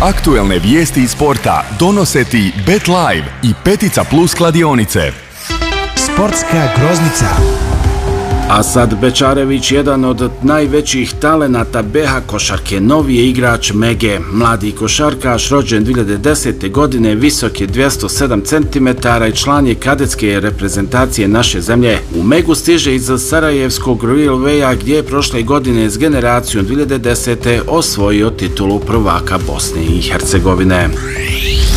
Aktuelne vijesti iz sporta donose ti Bet Live i Petica Plus kladionice. Sportska groznica. Asad Bečarević, jedan od najvećih talenata BH košarke, novi je igrač Mege. Mladi košarkaš, rođen 2010. godine, visok je 207 cm i član je kadetske reprezentacije naše zemlje. U Megu stiže iz sarajevskog Railwaya, gdje je prošle godine s generacijom 2010. osvojio titulu prvaka Bosne i Hercegovine.